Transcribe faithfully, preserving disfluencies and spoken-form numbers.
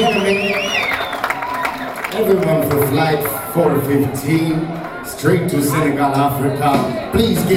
gentlemen, everyone for flight four fifteen, straight to Senegal, Africa, please give